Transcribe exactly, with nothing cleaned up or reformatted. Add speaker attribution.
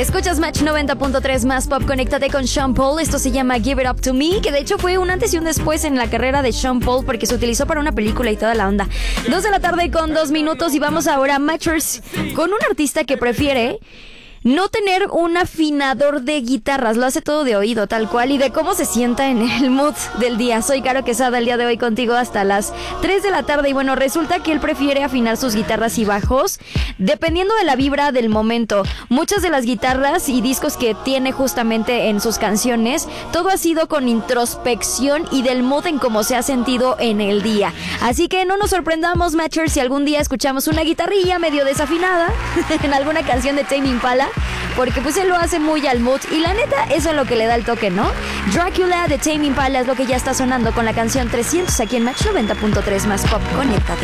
Speaker 1: Escuchas Match noventa punto tres más pop, conéctate con Sean Paul. Esto se llama Give It Up To Me, que de hecho fue un antes y un después en la carrera de Sean Paul porque se utilizó para una película y toda la onda. Dos de la tarde con dos minutos y vamos ahora a Matchers con un artista que prefiere no tener un afinador de guitarras, lo hace todo de oído, tal cual, y de cómo se sienta en el mood del día. Soy Caro Quesada, el día de hoy contigo hasta las tres de la tarde. Y bueno, resulta que él prefiere afinar sus guitarras y bajos dependiendo de la vibra del momento. Muchas de las guitarras y discos que tiene justamente en sus canciones, todo ha sido con introspección y del mood en cómo se ha sentido en el día. Así que no nos sorprendamos, Matchers, si algún día escuchamos una guitarrilla medio desafinada en alguna canción de Tame Impala, porque pues él lo hace muy al mood y la neta eso es lo que le da el toque, ¿no? Dracula de Tame Impala es lo que ya está sonando con la canción trescientos aquí en Match noventa punto tres más pop. Conéctate.